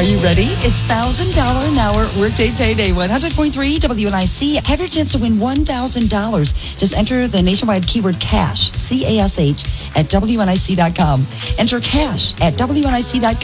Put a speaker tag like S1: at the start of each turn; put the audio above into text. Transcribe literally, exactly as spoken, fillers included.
S1: Are you ready? It's one thousand dollars an hour workday payday. one hundred point three W N I C. Have your chance to win one thousand dollars. Just enter the nationwide keyword cash, C A S H, at W N I C dot com. Enter cash at W N I C dot com.